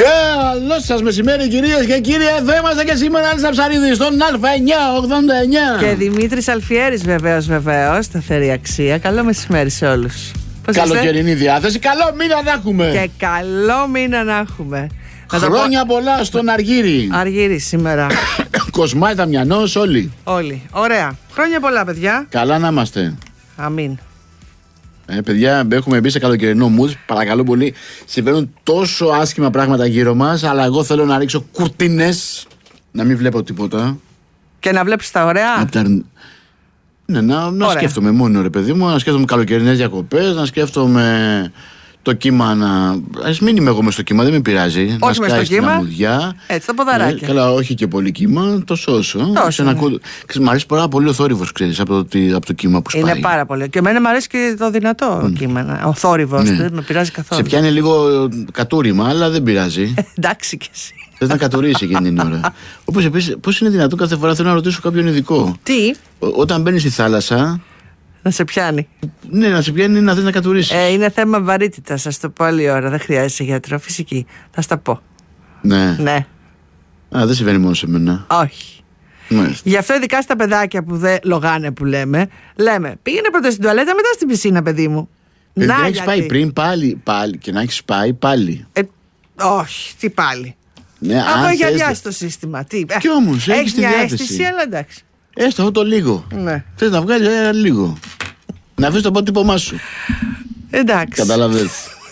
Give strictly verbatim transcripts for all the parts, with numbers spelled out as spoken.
Καλό σας μεσημέρι, κυρίες και κύριοι. Εδώ είμαστε και σήμερα, Άλης Αψαρίδης, στον Α εννιά ογδόντα εννιά. Και Δημήτρης Αλφιέρης, βεβαίως, βεβαίως, σταθερή αξία. Καλό μεσημέρι σε όλους. Καλοκαιρινή διάθεση. Καλό μήνα να έχουμε. Και καλό μήνα να έχουμε. Χρόνια πω... πολλά στον Αργύρι. Αργύρι σήμερα. Κοσμάι Δαμιανός, όλοι. Όλοι. Ωραία. Χρόνια πολλά, παιδιά. Καλά να είμαστε. Αμήν. Ε, παιδιά, έχουμε μπει σε καλοκαιρινό mood. Παρακαλώ πολύ. Συμβαίνουν τόσο άσχημα πράγματα γύρω μας, αλλά εγώ θέλω να ρίξω κουρτίνες. Να μην βλέπω τίποτα. Και να βλέπεις τα ωραία. Να τα... Ναι, να, να σκέφτομαι μόνο, ρε παιδί μου. Να σκέφτομαι καλοκαιρινές διακοπές. Να σκέφτομαι το κύμα να. Ας μην είμαι εγώ μες στο κύμα, δεν με πειράζει. Όχι μες στο κύμα. Αμμουδιά. Έτσι, τα ποδαράκια. Ναι, καλά, όχι και πολύ κύμα, τόσο όσο. Τόσο, ναι. Κου... Μ' αρέσει πάρα πολύ ο θόρυβος, ξέρεις, από το, από το κύμα που σπάει. Είναι πάρα πολύ. Και εμένα μου αρέσει και το δυνατό mm. κύμα. Ο θόρυβος, ναι. Δεν με πειράζει καθόλου. Σε πιάνει λίγο κατούριμα, αλλά δεν πειράζει. Εντάξει κι εσύ. Θες να κατουρίσει εκείνη την ώρα. Όπως επίσης, πώς είναι δυνατόν κάθε φορά θέλω να ρωτήσω κάποιον ειδικό. Τι? Ό, όταν μπαίνεις στη θάλασσα. Να σε πιάνει. Ναι, να σε πιάνει να θες να κατουρίσεις. Ε, είναι θέμα βαρύτητα, σας το πω άλλη ώρα. Δεν χρειάζεται γιατρό, φυσική. Θα στα πω. Ναι. Ναι. Α, δεν συμβαίνει μόνο σε μένα. Όχι. Μάλιστα. Γι' αυτό ειδικά στα παιδάκια που δεν λογάνε που λέμε, λέμε πήγαινε πρώτα στην τουαλέτα, μετά στην πισίνα, παιδί μου. Ε, να, να έχεις πάει πριν πάλι, πάλι και να έχεις πάει πάλι. Ε, όχι, τι πάλι. Ναι, αφού έχει αδειάσει το σύστημα. Τι. Κι όμως έχεις τη μια διάθεση. αίσθηση, αλλά εντάξει. Έστω αυτό το λίγο. Ναι. Θες να βγάλεις ένα λίγο. Να αφήσεις το αποτύπωμά σου. Εντάξει. Καταλαβαίνεις.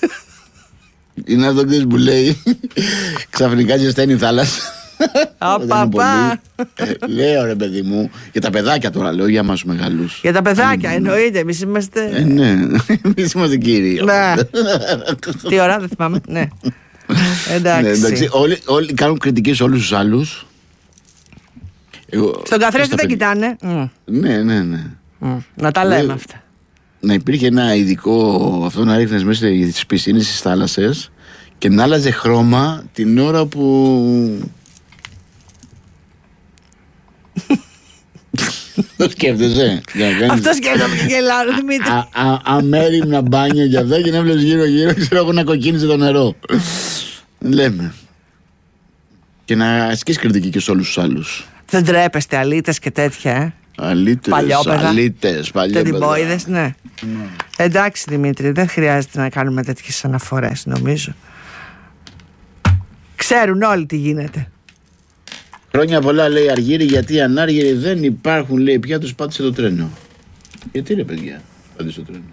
Είναι αυτό που λέει ξαφνικά ζεσταίνει η θάλασσα. Απαπά. Λέω ρε παιδί μου. Για τα παιδάκια τώρα λέω, για μας μεγάλους. Για τα παιδάκια εννοείται. Εμείς είμαστε. Ε, ναι, εμείς είμαστε κύριοι. Ναι. Τι ώρα, δεν θυμάμαι. Ναι. Εντάξει. Όλοι κάνουν κριτική σε όλους τους άλλους. Στον καθρέφτη δεν κοιτάνε. Ναι, ναι, ναι. Να τα λέμε αυτά. Να υπήρχε ένα ειδικό αυτό να ρίχνες μέσα στις πισίνες, στις θάλασσες και να άλλαζε χρώμα την ώρα που. Το σκέφτεσαι. Αυτό σκέφτομαι και γελάω, Δημήτρη. Αμέριμνα μπάνια για αυτά και να βλέπεις γύρω-γύρω, ξέρω εγώ, να κοκκίνησε το νερό. Λέμε. Και να ασκείς κριτική και σε όλους τους άλλους. Δεν τρέπεστε, αλήτες και τέτοια, ε. Αλήτες, αλήτες, παλιόπαιδες, ναι. Εντάξει, Δημήτρη, δεν χρειάζεται να κάνουμε τέτοιες αναφορές, νομίζω. Ξέρουν όλοι τι γίνεται. Χρόνια πολλά, λέει Αργύρι, γιατί οι ανάργυροι δεν υπάρχουν, λέει, πια τους πάτησε το τρένο. Γιατί ρε παιδιά, πάτησε το τρένο.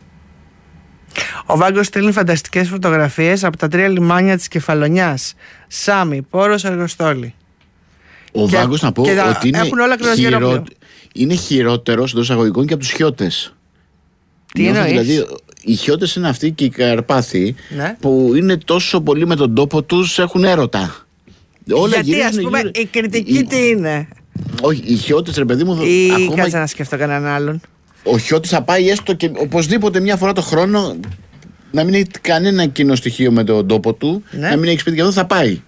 Ο Βάγκος στέλνει φανταστικές φωτογραφίες από τα τρία λιμάνια της Κεφαλονιάς. Σάμι, Πόρος, Αργοστόλη. Ο και, Βάγκος να πω ότι είναι, χειρο... είναι χειρότερος εντός εισαγωγικών και από τους χιώτες. Τι εννοείς? Δηλαδή, οι χιώτες είναι αυτοί και οι Καρπάθοι, ναι, που είναι τόσο πολύ με τον τόπο τους, έχουν έρωτα. Όλα γιατί ας πούμε γύρω... η κριτική η... τι είναι? Όχι, οι χιώτες ρε παιδί μου. Ή ακόμα... κάτσε να σκεφτώ κανέναν άλλον. Ο χιώτης θα πάει έστω και οπωσδήποτε μια φορά το χρόνο να μην έχει κανένα κοινό στοιχείο με τον τόπο του, ναι, να μην έχει σπίτι και αυτό, θα πάει.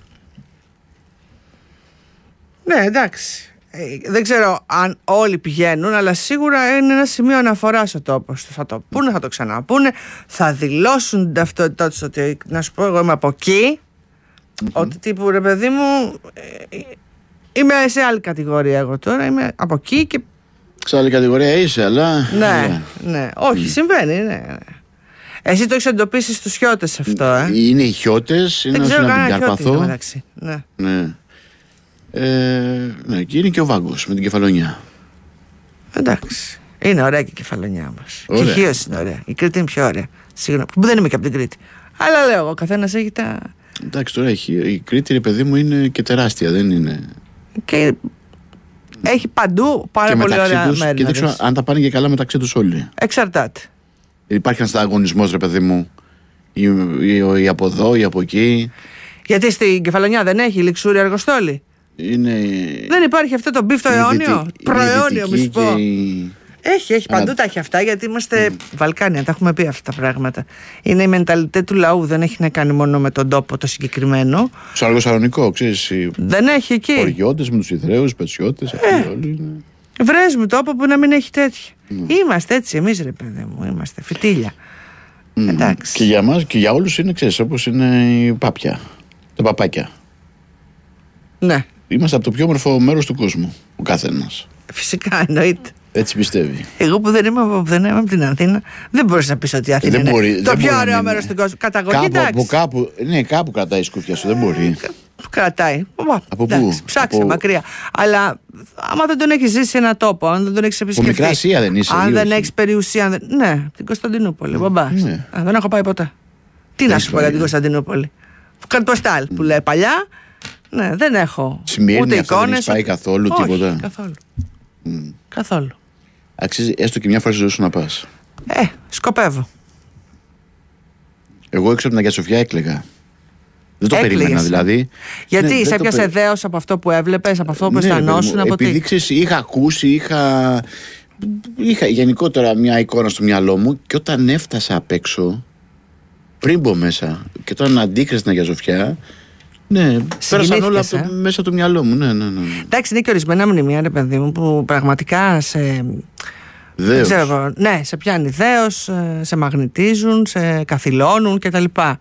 Ναι, εντάξει. Ε, δεν ξέρω αν όλοι πηγαίνουν, αλλά σίγουρα είναι ένα σημείο αναφοράς ο τόπος. Θα το πούνε, θα το ξαναπούνε, θα δηλώσουν την ταυτότητά τους ότι, να σου πω, εγώ είμαι από εκεί. Mm-hmm. Ότι τύπου ρε παιδί μου, ε, είμαι σε άλλη κατηγορία εγώ τώρα, είμαι από εκεί και. Σε άλλη κατηγορία είσαι, αλλά. Ναι, ναι, όχι, mm. συμβαίνει, ναι. Εσύ το έχεις εντοπίσει στους χιώτες αυτό, ε. Είναι οι χιώτες, είναι δεν ξέρω κανένα Καρπαθό. Μεταξύ. Ναι. Ναι. Ε, ναι, και είναι και ο Βάγκος με την Κεφαλονιά. Εντάξει. Είναι ωραία και η Κεφαλονιά μας. Και η Χίος είναι ωραία. Η Κρήτη είναι πιο ωραία. Συγγνώμη, που δεν είμαι και από την Κρήτη. Αλλά λέω, ο καθένας έχει τα. Εντάξει, τώρα έχει, η Κρήτη, ρε παιδί μου, είναι και τεράστια, δεν είναι. Και έχει παντού πάρα και πολύ ωραία τους, μέρη. Και δεν ξέρω αν τα πάνε και καλά μεταξύ τους όλοι. Εξαρτάται. Υπάρχει ένας ανταγωνισμός, ρε παιδί μου, ή, ή, ή από εδώ ή από εκεί. Γιατί στην Κεφαλονιά δεν έχει Λιξούρη, Αργοστόλη. Είναι... Δεν υπάρχει αυτό το μπιφ το αιώνιο. Προαιώνιο, μη σου πω. Η... Έχει, έχει, παντού τα έχει αυτά, γιατί είμαστε mm. Βαλκάνια, τα έχουμε πει αυτά τα πράγματα. Είναι η μενταλιτέ του λαού, δεν έχει να κάνει μόνο με τον τόπο το συγκεκριμένο. Στο Αργοσαλονικό, ξέρεις. Δεν έχει εκεί. Οριώτες με τους Ιδραίους, Πετσιώτες, αυτοί ε. όλοι είναι. Βρες μου τόπο που να μην έχει τέτοια. Mm. Είμαστε έτσι εμείς, ρε παιδί μου, είμαστε φυτίλια. Mm. Εντάξει. Και για μας και για όλους είναι, ξέρεις, όπως είναι η πάπια. Τα παπάκια. Ναι. Είμαστε από το πιο όμορφο μέρος του κόσμου. Ο καθένας. Φυσικά, εννοείται. Έτσι πιστεύει. Εγώ που δεν είμαι, που δεν είμαι από την Αθήνα, δεν μπορείς να πεις ότι η Αθήνα είναι μπορεί, το πιο ωραίο είναι. μέρος του κόσμου. Καταγωγή, κάπου, εντάξει. από κάπου, ναι, κάπου κρατάει η σκούφια σου, δεν μπορεί. Που κρατάει. Από εντάξει, πού? Ψάξε από... μακριά. Αλλά άμα δεν τον έχεις ζήσει σε ένα τόπο, αν δεν τον έχεις επισκεφτεί. Από Μικρά Ασία δεν είσαι. Αν δεν όχι. έχεις περιουσία. Αν δεν... Ναι, την Κωνσταντινούπολη. Μπαμπάς. Ναι. Α, δεν έχω πάει ποτέ. Τι Δεν να σου πω για την Κωνσταντινούπολη. Καρτποστάλ που λέει παλιά. Ναι, δεν έχω. Σημερινή ούτε αυτό δεν εικόνες. έχεις πάει καθόλου, Όχι, τίποτα. Καθόλου. Mm. Καθόλου. Αξίζει έστω και μια φορά στη ζωή σου να πας. Ε, σκοπεύω. Εγώ έξω από την Αγία Σοφιά έκλαιγα. Δεν το Έκλαιγες, περίμενα ε. δηλαδή. Γιατί Ναι, σε δεν το έπιασε περί- δέος από αυτό που έβλεπες, από αυτό που Ναι, ρε παιδί αισθανόσουν, μου, από επειδή τι. ξέρεις, είχα ακούσει, είχα, είχα γενικότερα μια εικόνα στο μυαλό μου και όταν έφτασα απ' έξω, πριν μπω μέσα και όταν αντίκρισα την Αγία Σοφιά, ναι, πέρασαν όλα από το, ε. μέσα από το μυαλό μου. Ναι, ναι, ναι. Εντάξει, είναι και ορισμένα μνημεία, ρε παιδί μου, που πραγματικά σε. Δεν Δέος. ξέρω, ναι, σε πιάνει δέος, ε, σε μαγνητίζουν, σε καθυλώνουν κτλ.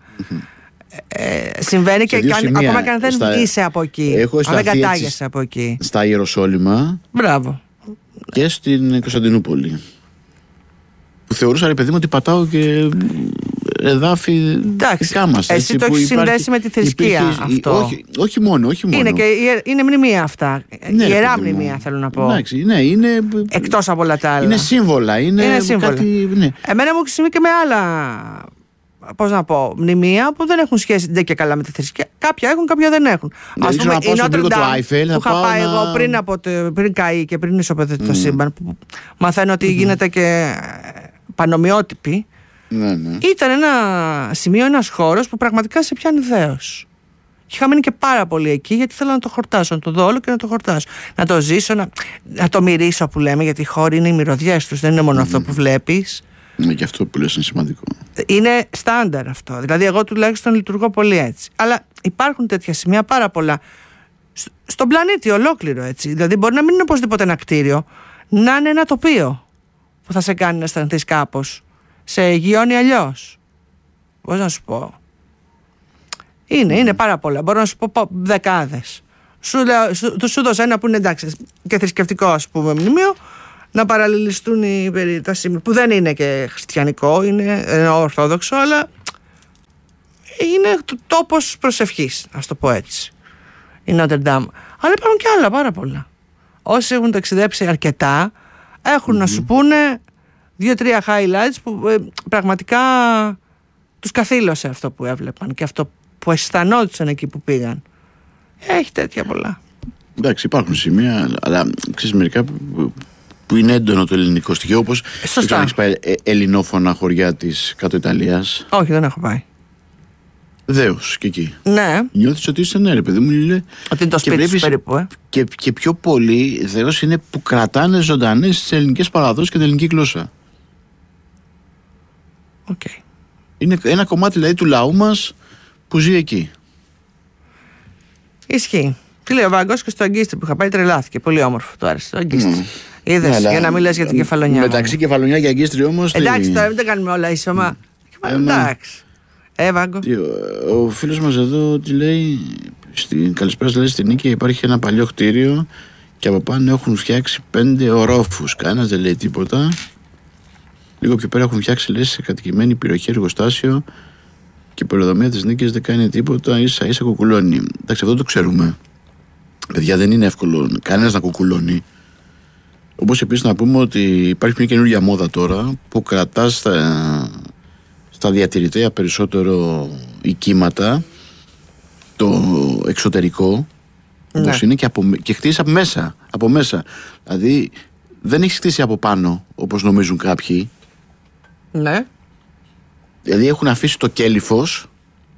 Ε, συμβαίνει και δύο καν- σημεία, ακόμα και αν δεν στα- είσαι από εκεί. έχω Αν δεν αισθανθεί κατάγεσαι έτσι από εκεί. Στα Ιεροσόλυμα Μπράβο. και στην Κωνσταντινούπολη. Που θεωρούσα, ρε παιδί μου, ότι πατάω και εδάφη Εντάξει, δικά μας. εσύ έτσι, το που έχεις υπάρχει- συνδέσει με τη θρησκεία υπήρχε- αυτό. Όχι, όχι μόνο, όχι μόνο. Είναι, και, ιε- είναι μνημεία αυτά. Ναι, ρε Ιερά παιδί μου. μνημεία θέλω να πω. Εντάξει, ναι, είναι, Εκτός από όλα τα άλλα. είναι σύμβολα. Είναι, Είναι σύμβολα. κάτι. Ναι. Εμένα μου έχει συμβεί και με άλλα, πώς να πω, μνημεία που δεν έχουν σχέση ντε και καλά με τη θρησκεία. Κάποια έχουν, κάποια δεν έχουν. Ναι, Ας ήθελα πούμε, να πάω η στον Notre πύργο του Dame Άιφελ, που θα είχα πάω πάει να- εγώ πριν, από το, πριν καεί και πριν ισοπεδωθεί το σύμπαν, που μαθαίνω ότι γίνεται και πανομοιότυπη. Ναι, ναι. Ήταν ένα σημείο, ένας χώρος που πραγματικά σε πιάνει δέος. Και είχα μείνει και πάρα πολύ εκεί γιατί θέλω να το χορτάσω, να το δω όλο και να το χορτάσω. Να το ζήσω, να, να το μυρίσω που λέμε, γιατί οι χώροι είναι οι μυρωδιές τους, δεν είναι μόνο αυτό που βλέπεις. Ναι, και αυτό που λες είναι σημαντικό. Είναι στάνταρ αυτό. Δηλαδή, εγώ τουλάχιστον λειτουργώ πολύ έτσι. Αλλά υπάρχουν τέτοια σημεία πάρα πολλά. Σ- στον πλανήτη ολόκληρο έτσι. Δηλαδή, μπορεί να μην είναι οπωσδήποτε ένα κτίριο, να είναι ένα τοπίο που θα σε κάνει να αισθανθείς κάπως. Σε εγγυώνει αλλιώς. Πώς να σου πω. Είναι, είναι πάρα πολλά. Μπορώ να σου πω πο- δεκάδες. Σου, λέω, σου, του σου δώσα ένα που είναι εντάξει και θρησκευτικό, ας πούμε, μνημείο, να παραλληλιστούν οι περί- τα σημεία, που δεν είναι και χριστιανικό, είναι ε, ορθόδοξο, αλλά είναι το- τόπος προσευχής, ας το πω έτσι, η Notre Dame. Αλλά υπάρχουν και άλλα πάρα πολλά. Όσοι έχουν ταξιδέψει αρκετά έχουν να σου πούνε δύο-τρία highlights που ε, πραγματικά τους καθήλωσε αυτό που έβλεπαν και αυτό που αισθανόντουσαν εκεί που πήγαν. Έχει τέτοια πολλά. Εντάξει, υπάρχουν σημεία, αλλά ξέρεις μερικά που, που είναι έντονο το ελληνικό στοιχείο, όπως Σωστά. έχεις πάει ε, ελληνόφωνα χωριά της κάτω Ιταλίας. Όχι, δεν έχω πάει. Δέος και εκεί. Ναι, Νιώθεις ότι είσαι ναι, ρε παιδί μου, λέει. ότι είναι το Και σπίτι σου βλέπεις- περίπου, ε. Και, και πιο πολύ δέος είναι που κρατάνε ζωντανές τις ελληνικές παραδόσεις και την ελληνική γλώσσα. Okay. Είναι ένα κομμάτι δηλαδή του λαού μας που ζει εκεί. Ισχύει. Τι λέει ο Βάγκος και στο Αγκίστη που είχα πάει τρελάθηκε. Πολύ όμορφο, του άρεσε το Αγκίστη. Mm. Είδες, Ναι, αλλά για να μην λες για την κεφαλονιά. Μεταξύ κεφαλονιά και αγκίστρι όμως. τι- Εντάξει, τώρα μην τα κάνουμε όλα ίσωμα. Ε, Εντάξει. Ε, Βάγκο. τι, ο, ο φίλος μας εδώ τι λέει, στην καλησπέρα λέει στην Νίκη υπάρχει ένα παλιό κτίριο και από πάνω έχουν φτιάξει πέντε ορόφους. Κανένας δεν λέει τίποτα. Λίγο πιο πέρα έχουν φτιάξει λέει σε κατοικημένη περιοχή εργοστάσιο και η πολεοδομία της Νίκης δεν κάνει τίποτα, ίσα ίσα κουκουλώνει. Εντάξει, αυτό το ξέρουμε. Παιδιά, δεν είναι εύκολο κανένας να κουκουλώνει. Όπως επίσης να πούμε ότι υπάρχει μια καινούργια μόδα τώρα που κρατά στα, στα διατηρητέα περισσότερο οικίματα, το εξωτερικό, Ναι. όπως είναι, και, από, και χτίσει από μέσα, από μέσα. Δηλαδή δεν έχει χτίσει από πάνω όπως νομίζουν κάποιοι. Ναι. Δηλαδή έχουν αφήσει το κέλυφος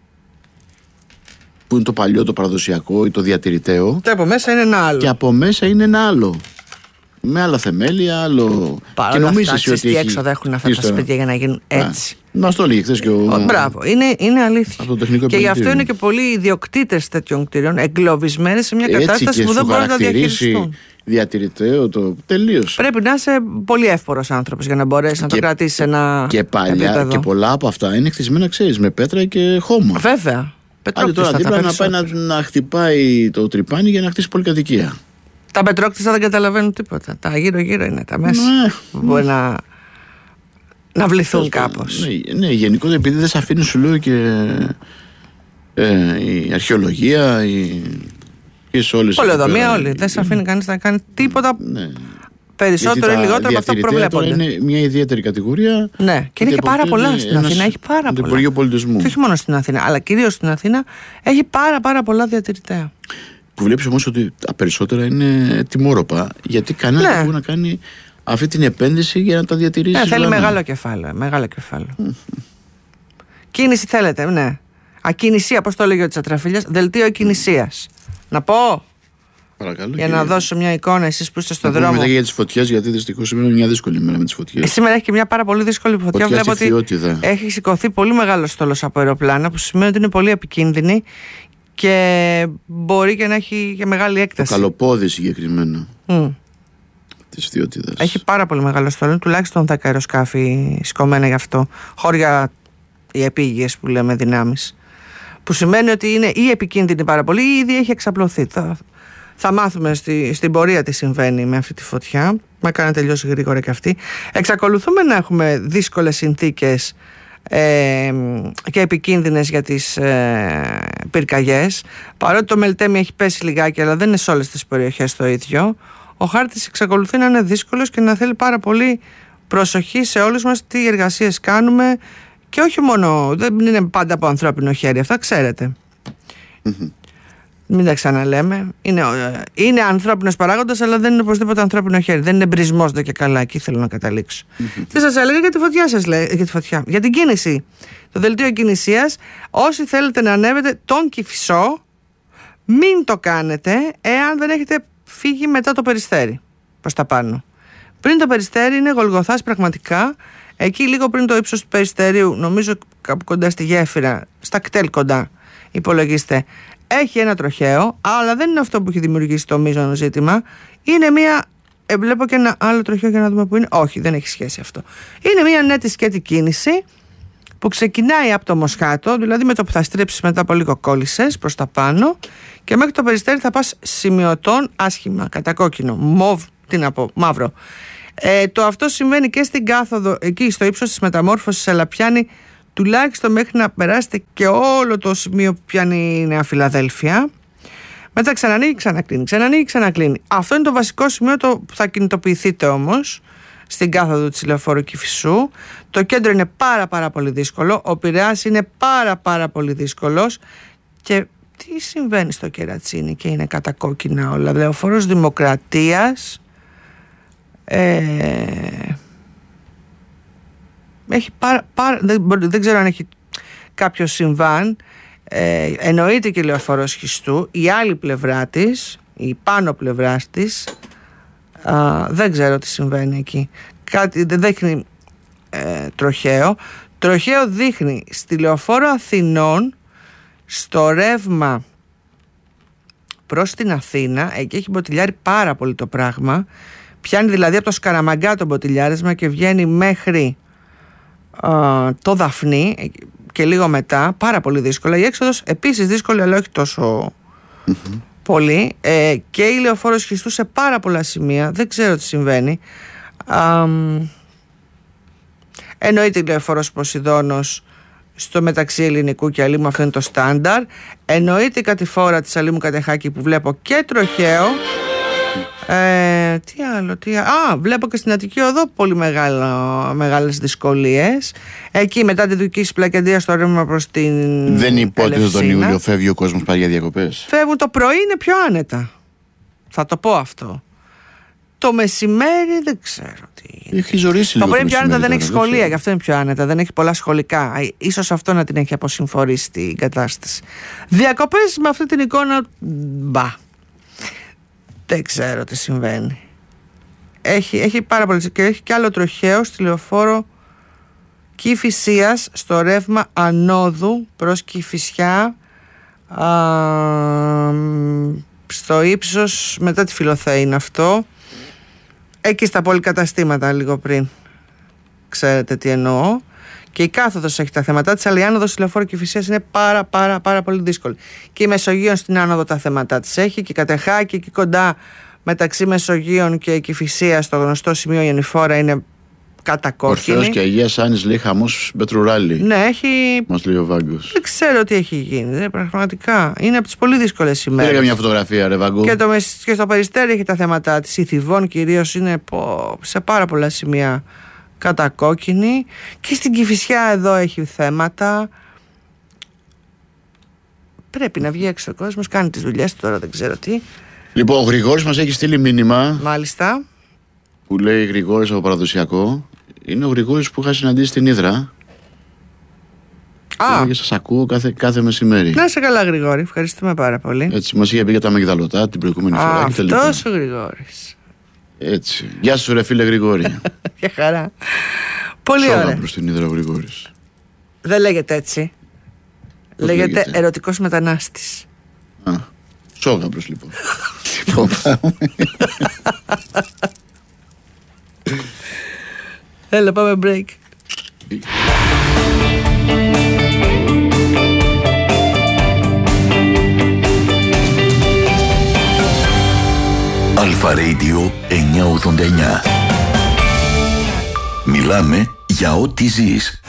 που είναι το παλιό, το παραδοσιακό ή το διατηρηταίο, Και από μέσα είναι ένα άλλο. και από μέσα είναι ένα άλλο. Με άλλα θεμέλια, άλλο. Παρ' και όλα νομίζεις αυτά, εσύ ότι ξέρεις τι έχει έξοδα έχουν αυτά τα χτίσει τώρα. σπίτια για να γίνουν έτσι. Μας το έλεγε χθες και ο. Ο, μπράβο, είναι, είναι αλήθεια. Από το τεχνικό Και γι' αυτό επιμελητήριο. είναι και πολλοί ιδιοκτήτες τέτοιων κτίριων εγκλωβισμένοι σε μια Έτσι κατάσταση και που δεν σου μπορούν να τα χαρακτηρίσει διαχειριστούν. διατηρηταίο, το τελείωσε. Πρέπει να είσαι πολύ εύπορος άνθρωπος για να μπορέσει να το κρατήσει ένα. Και παλιά επίπεδο. Και πολλά από αυτά είναι χτισμένα, ξέρεις, με πέτρα και χώμα. Βέβαια. Άντε τώρα δίπλα να πάει να, να χτυπάει το τρυπάνι για να χτίσει πολυκατοικία. Τα πετρόκτιστα δεν καταλαβαίνουν τίποτα. Τα γύρω-γύρω είναι τα μέσα. Ναι. Μπορεί να, να βληθούν κάπως. Ναι, ναι, γενικότερα επειδή δεν σε αφήνει, σου λέω, και ε, η αρχαιολογία, η. Πολεοδομία, όλοι. Δεν σε αφήνει κανείς να κάνει τίποτα. Ναι. Περισσότερο ή λιγότερο από αυτό που προβλέπονται. Είναι μια ιδιαίτερη κατηγορία. Ναι, και είναι και πάρα πολλά στην Αθήνα. Έχει πάρα πολλά. Υπουργείο Πολιτισμού. Και όχι μόνο στην Αθήνα, αλλά κυρίως στην Αθήνα έχει πάρα, πάρα πολλά διατηρητέα. Που βλέπεις όμως ότι τα περισσότερα είναι τιμόρροπα, γιατί κανένα ναι. δεν μπορεί να κάνει αυτή την επένδυση για να τα διατηρήσει. Ναι, θέλει μεγάλο κεφάλαιο. Μεγάλο κεφάλαιο. Mm-hmm. Κίνηση θέλετε, ναι. Ακινησία, πώς το έλεγε ο Τσατραφίλιας, δελτίο ακινησίας. Να πω. Παρακαλώ, για να δώσω μια εικόνα, εσείς που είστε στον δρόμο. Μετά για τις φωτιές, γιατί δυστυχώς σήμερα είναι μια δύσκολη μέρα με τις φωτιές. Ε, σήμερα έχει και μια πάρα πολύ δύσκολη φωτιά. Βλέπω ότι έχει σηκωθεί πολύ μεγάλο στόλος από αεροπλάνα, που σημαίνει ότι είναι πολύ επικίνδυνη και μπορεί και να έχει και μεγάλη έκταση. Το Καλοπόδι συγκεκριμένα. Mm. Της Θειότιδας. Έχει πάρα πολύ μεγάλο στόλο, τουλάχιστον δέκα αεροσκάφη σηκωμένα γι' αυτό. Χώρια οι επίγειες που λέμε δυνάμεις. Που σημαίνει ότι είναι ή επικίνδυνη πάρα πολύ ή ήδη έχει εξαπλωθεί. Θα, θα μάθουμε στη, στην πορεία τι συμβαίνει με αυτή τη φωτιά. Μα κάνει να τελειώσει γρήγορα και αυτή. Εξακολουθούμε να έχουμε δύσκολες συνθήκες ε, και επικίνδυνες για τις ε, πυρκαγιές. Παρότι το Μελτέμι έχει πέσει λιγάκι, αλλά δεν είναι σε όλες τις περιοχές το ίδιο. Ο χάρτης εξακολουθεί να είναι δύσκολος και να θέλει πάρα πολύ προσοχή σε όλους μας, τι εργασίες κάνουμε. Και όχι μόνο, δεν είναι πάντα από ανθρώπινο χέρι, αυτά ξέρετε. Mm-hmm. Μην τα ξαναλέμε. Είναι, είναι ανθρώπινος παράγοντας, αλλά δεν είναι οπωσδήποτε ανθρώπινο χέρι. Δεν είναι μπρισμός δε και καλά, εκεί θέλω να καταλήξω. Mm-hmm. Τι σας έλεγα για τη φωτιά σας, λέει, για τη φωτιά, για την κίνηση. Το δελτίο κινησίας, όσοι θέλετε να ανέβετε τον Κηφισό, μην το κάνετε εάν δεν έχετε φύγει μετά το Περιστέρι προς τα πάνω. Πριν το Περιστέρι είναι Γολγοθάς πραγματικά. Εκεί λίγο πριν το ύψος του Περιστερίου, νομίζω κάπου κοντά στη γέφυρα, στα κτέλ κοντά, υπολογίστε, έχει ένα τροχαίο, αλλά δεν είναι αυτό που έχει δημιουργήσει το μείζωνο ζήτημα. Είναι μια. Ε, βλέπω και ένα άλλο τροχαίο για να δούμε που είναι. Όχι, δεν έχει σχέση αυτό. Είναι μια νέτη σκέτη κίνηση που ξεκινάει από το Μοσχάτο, δηλαδή με το που θα στρίψεις μετά από λίγο κόλλησες προς τα πάνω και μέχρι το Περιστέρι θα πας σημειωτών άσχημα, κατακόκκινο, μοβ, τι να πω, μαύρο. Ε, το αυτό συμβαίνει και στην κάθοδο εκεί στο ύψος της μεταμόρφωσης, αλλά πιάνει τουλάχιστον μέχρι να περάσετε και όλο το σημείο που πιάνει η Νέα Φιλαδέλφια. Μετά ξανανοίγει, ξανακλίνει, ξανανοίγει, ξανακλίνει. Αυτό είναι το βασικό σημείο το που θα κινητοποιηθείτε όμως στην κάθοδο της Λεωφόρου Κηφισού. Το κέντρο είναι πάρα πάρα πολύ δύσκολο. Ο Πειραιάς είναι πάρα πάρα πολύ δύσκολος. Και τι συμβαίνει στο Κερατσίνι και είναι κατακόκκινα όλα. Λεωφόρος Δημοκρατίας. Ε, έχει πάρα, πάρα, δεν, δεν ξέρω αν έχει κάποιο συμβάν. Ε, εννοείται και η Λεωφόρος Χιστού. Η άλλη πλευρά της, η πάνω πλευρά της, α, δεν ξέρω τι συμβαίνει εκεί. Κάτι δεν δείχνει ε, τροχαίο. Τροχαίο δείχνει στη Λεωφόρο Αθηνών, στο ρεύμα προς την Αθήνα. Εκεί έχει μποτιλιάρει πάρα πολύ το πράγμα. Πιάνει δηλαδή από το Σκαραμαγκά το μποτιλιάρισμα και βγαίνει μέχρι α, το Δαφνί και λίγο μετά, πάρα πολύ δύσκολα. Η έξοδος επίσης δύσκολη, αλλά όχι τόσο mm-hmm. πολύ. Ε, και η Λεωφόρος Χριστού σε πάρα πολλά σημεία, δεν ξέρω τι συμβαίνει. Α, εννοείται η Λεωφόρος Ποσειδώνος στο μεταξύ Ελληνικού και Αλήμου, αυτό είναι το στάνταρ. Εννοείται η κατηφόρα της Αλήμου Κατεχάκη που βλέπω και τροχαίο. Ε, τι άλλο, τι άλλο. Α, βλέπω και στην Αττική Οδό πολύ μεγάλο, μεγάλες δυσκολίες. Εκεί μετά τη Δουκής Πλακεντία στο ρεύμα προς την. Δεν υπόθεση ότι τον Ιούλιο φεύγει ο κόσμος πάλι για διακοπές. Φεύγουν το πρωί, είναι πιο άνετα. Θα το πω αυτό. Το μεσημέρι δεν ξέρω τι. Έχει ζωρίσει το λίγο. Το πρωί πιο άνετα δεν έχει σχολεία, γι' αυτό είναι πιο άνετα. Δεν έχει πολλά σχολικά. Ίσως αυτό να την έχει αποσυμφορήσει την κατάσταση. Διακοπές με αυτή την εικόνα. Μπα. Δεν ξέρω τι συμβαίνει. Έχει, έχει πάρα πολύ. Και έχει και άλλο τροχαίο στη Λεωφόρο Κηφισίας στο ρεύμα ανόδου προς Κηφισιά. Α, στο ύψος, μετά τη Φιλοθέη είναι αυτό. Εκεί στα πολυκαταστήματα λίγο πριν. Ξέρετε τι εννοώ. Και η κάθοδος έχει τα θέματα της, αλλά η άνοδος στη Λεωφόρο Κηφισίας είναι πάρα πάρα πάρα πολύ δύσκολη. Και η Μεσογείων στην άνοδο τα θέματα της έχει, και η Κατεχάκη εκεί κοντά μεταξύ Μεσογείων και Κηφισίας, στο γνωστό σημείο Ιωνιφόρα, είναι κατακόκκινη. Ορθέως και Αγίας Άνης λέει χαμός Πετρουράλη. Ναι, έχει. Μας λέει ο Βάγκος. Δεν ξέρω τι έχει γίνει. Δεν, πραγματικά είναι από τις πολύ δύσκολες ημέρες. Έλεγα μια φωτογραφία, ρε Βάγκο. Και, το, και στο Περιστέρι έχει τα θέματα της. Η Θηβών κυρίως είναι σε πάρα πολλά σημεία κατακόκκινη. Και στην Κηφισιά εδώ έχει θέματα. Πρέπει να βγει έξω ο κόσμος, κάνει τις δουλειές του τώρα, δεν ξέρω τι. Λοιπόν, ο Γρηγόρης μας έχει στείλει μήνυμα. Μάλιστα. Που λέει Γρηγόρης από Παραδοσιακό. Είναι ο Γρηγόρης που είχα συναντήσει στην Ύδρα. Α, και σας ακούω κάθε, κάθε μεσημέρι. Να είσαι καλά, Γρηγόρη, ευχαριστούμε πάρα πολύ. Έτσι, μας είχε πει για τα Μεγδαλωτά την προηγούμενη Α, φορά. αυτός ο Γρηγόρης. Έτσι. Γεια σου, ρε φίλε Γρηγόρη. Για χαρά. Πολύ ωραία. Σόγαμπρος στην Ύδρα ο Γρηγόρης. Δεν λέγεται έτσι. Λέγεται, λέγεται ερωτικός μετανάστης. Α, Σόγαμπρος λοιπόν. Λοιπόν, πάμε. Έλα, πάμε break. Αλφα Radio εννιακόσια ογδόντα εννιά. Μιλάμε για ό,τι ζεις.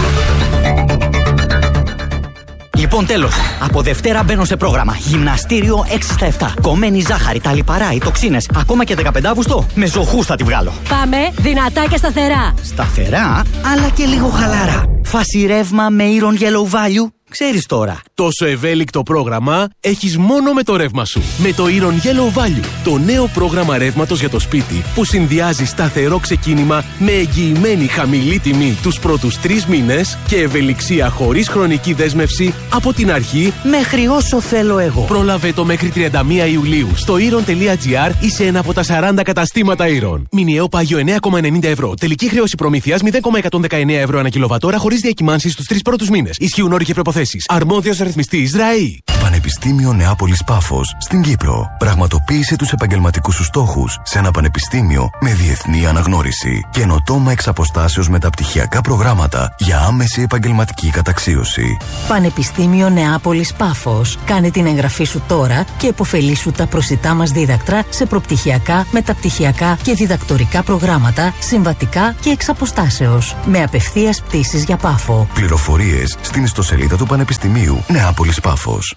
Λοιπόν, τέλος. Από Δευτέρα μπαίνω σε πρόγραμμα. Γυμναστήριο έξι στα επτά. Κομμένη ζάχαρη, τα λιπαρά, οι τοξίνες. Ακόμα και δεκαπέντε Αυγούστου με ζωχούς θα τη βγάλω. Πάμε δυνατά και σταθερά. Σταθερά, αλλά και λίγο χαλαρά. Φάση ρεύμα με Iron Yellow Value. Ξέρεις τώρα. Τόσο ευέλικτο πρόγραμμα έχεις μόνο με το ρεύμα σου. Με το Iron Yellow Value, το νέο πρόγραμμα ρεύματος για το σπίτι που συνδυάζει σταθερό ξεκίνημα με εγγυημένη χαμηλή τιμή τους πρώτους τρεις μήνες και ευελιξία χωρίς χρονική δέσμευση από την αρχή μέχρι όσο θέλω εγώ. Πρόλαβε το μέχρι τριάντα μία Ιουλίου στο iron.gr ή σε ένα από τα σαράντα καταστήματα Iron. Μηνιαίο πάγιο εννέα κόμμα ενενήντα ευρώ. Τελική χρέωση προμήθειας μηδέν κόμμα εκατόν δεκαεννέα ευρώ ανά κιλοβατόρα χωρίς διακυμάνσεις στους τρεις πρώτους μήνες. Ισχύουν όροι και προϋποθέσεις. Αρμόδιος ρυθμιστής ΡΑΗ. Πανεπιστήμιο Νεάπολης Πάφος στην Κύπρο. Πραγματοποίησε τους επαγγελματικούς σου στόχους σε ένα πανεπιστήμιο με διεθνή αναγνώριση. Καινοτόμα εξ αποστάσεως μεταπτυχιακά προγράμματα για άμεση επαγγελματική καταξίωση. Πανεπιστήμιο Νεάπολης Πάφος. Κάνε την εγγραφή σου τώρα και επωφελήσου τα προσιτά μας δίδακτρα σε προπτυχιακά, μεταπτυχιακά και διδακτορικά προγράμματα, συμβατικά και εξ αποστάσεως. Με απευθείας πτήσεις για Πάφο. Πληροφορίες στην ιστοσελίδα του Πανεπιστημίου Νεάπολης Πάφος.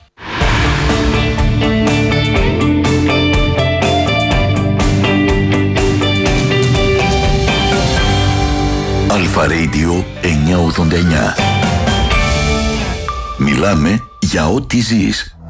Αλφα Radio εννιακόσια ογδόντα εννιά. Μιλάμε για ό,τι ζεις.